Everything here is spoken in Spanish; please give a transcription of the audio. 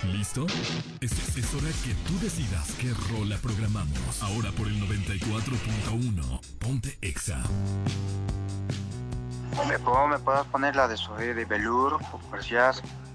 ¿Listo? Es hora que tú decidas qué rola programamos. Ahora por el 94.1. Ponte Exa. ¿Me puedo poner la de Zoé de Velour, por jazz?